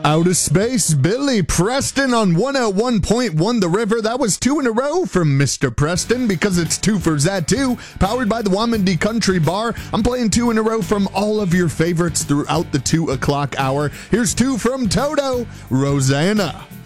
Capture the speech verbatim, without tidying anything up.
Outer Space Billy Preston on one oh one point one The River. That was two in a row from Mister Preston because it's two for that too. Powered by the Wamandi Country Bar. I'm playing two in a row from all of your favorites throughout the two o'clock hour. Here's two from Toto, Rosanna.